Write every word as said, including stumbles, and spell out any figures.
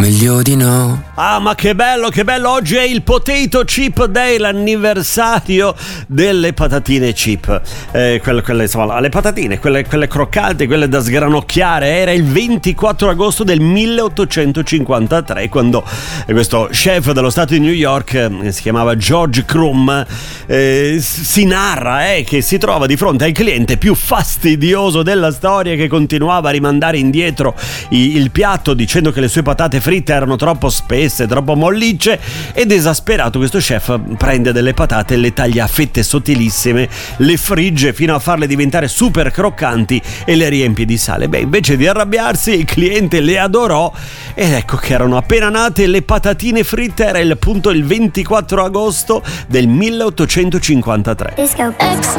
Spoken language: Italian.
meglio di no. Ah, ma che bello, che bello, oggi è il Potato Chip Day, l'anniversario delle patatine chip, eh, quelle, quelle, insomma, le patatine, quelle, quelle croccanti, quelle da sgranocchiare. Era il ventiquattro agosto del milleottocentocinquantatré, quando questo chef dello stato di New York, eh, si chiamava George Crumb, eh, si narra eh, che si trova di fronte al cliente più fastidioso della storia, che continuava a rimandare indietro i, il piatto dicendo che le sue patate fritte erano troppo spesse, troppo mollicce, ed esasperato questo chef prende delle patate e le taglia a fette sottilissime, le frigge fino a farle diventare super croccanti e le riempie di sale. Beh, invece di arrabbiarsi, il cliente le adorò, ed ecco che erano appena nate le patatine fritte. Era il punto il ventiquattro agosto del milleottocentocinquantatré.